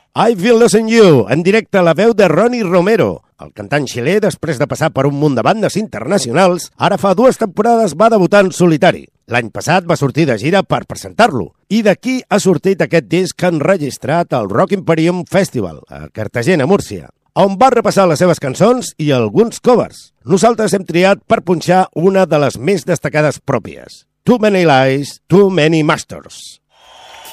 I Feel Losing You, en directe a la veu de Ronnie Romero. El cantant xilè, després de passar per un munt de bandes internacionals, ara fa 2 temporades va debutar en solitari. L'any passat va sortir de gira per presentar-lo. I d'aquí ha sortit aquest disc enregistrat al Rock Imperium Festival, a Cartagena, Múrcia, on va repassar les seves cançons i alguns covers. Nosaltres hem triat per punxar una de les més destacades pròpies. Too Many Lies, Too Many Masters.